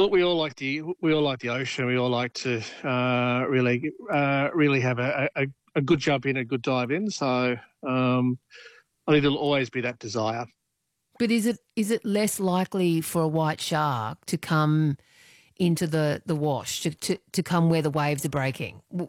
Look, we all like the ocean. We all like to really have a good jump in, a good dive in. So I think there'll always be that desire. But is it less likely for a white shark to come into the wash, to come where the waves are breaking?